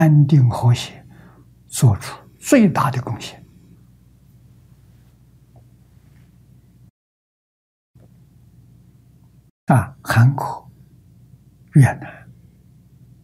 安定和谐做出最大的贡献。韩国、越南、